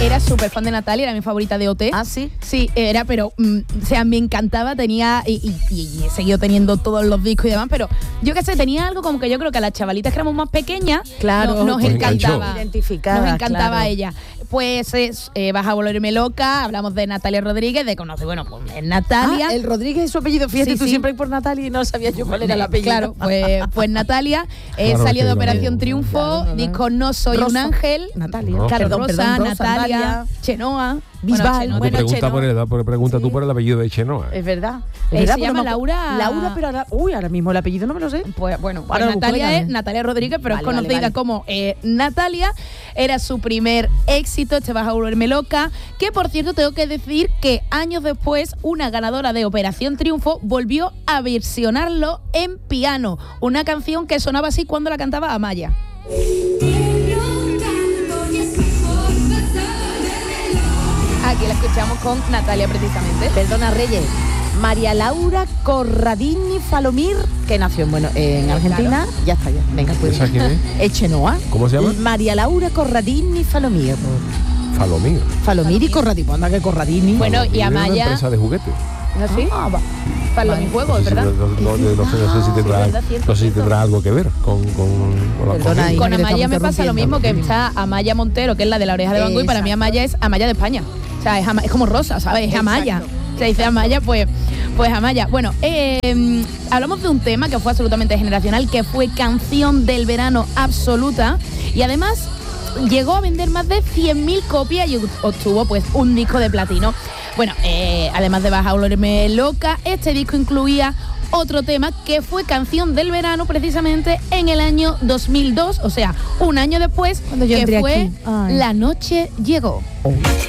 era súper fan de Natalia, era mi favorita de OT. ¿Ah, sí? Sí, era, pero, o sea, me encantaba, tenía, y he seguido teniendo todos los discos y demás, pero yo qué sé, tenía algo como que yo creo que a las chavalitas que éramos más pequeñas, Claro, nos pues encantaba. Identificada, Nos encantaba claro. ella. Pues Vas a volverme loca, hablamos de Natalia Rodríguez, de conocer, bueno, pues es Natalia. El Rodríguez es su apellido, fíjate, Sí, tú sí. siempre por Natalia y no sabía yo cuál era el apellido. Claro, pues Natalia Claro, salió de que Operación no, Triunfo, claro, disco No Soy un Rosa. Ángel, Natalia. No. Carlos Perdón, Rosa, Rosa, Natalia, Natalia. Chenoa, Bisbal, Chenoa. bueno, pregunta Chenoa. pregunta Sí. tú por el apellido de Chenoa. Es verdad. Se Es verdad, llama porque Laura. Laura, pero ahora, ahora mismo el apellido no me lo sé. Pues bueno, Ahora lo busco, Natalia venga. es Natalia Rodríguez, pero Vale, es conocida vale. como Natalia. Era su primer éxito, Vas a volverme loca. Que por cierto, tengo que decir que años después, una ganadora de Operación Triunfo volvió a versionarlo en piano. Una canción que sonaba así cuando la cantaba Amaya. Aquí la escuchamos con Natalia precisamente. Perdona, Reyes. María Laura Corradini Falomir, que nació en Argentina. Claro. Ya está, ya. Venga, pues. ¿Esa quién es? Es Chenoa. ¿Cómo se llama? María Laura Corradini Falomir. Falomir. Falomir y Corradini. Pues anda que Corradini. Bueno, Falomir y es una Amaya. empresa de juguetes. ¿Es así? Ah, va. Para los Vale. juegos, No sé si- ¿verdad? no sé si tendrá, verdad, cierto, no sé si cierto. tendrá algo que ver con la Perdona, comida. hija, Con que te Amaya me estamos pasa lo mismo, que está Amaya Montero, que es la de La Oreja de Van Gogh, y para mí Exacto. Amaya es Amaya de España. O sea, es como Rosa, ¿sabes? Es Amaya. Exacto. Se dice Amaya, pues Amaya. Bueno, hablamos de un tema que fue absolutamente generacional, que fue canción del verano absoluta, y además llegó a vender más de 100.000 copias y obtuvo pues un disco de platino. Bueno, además de Vas a volverme loca, este disco incluía otro tema que fue canción del verano precisamente en el año 2002, o sea, un año después, Cuando yo que entré fue aquí. Ay. La noche llegó.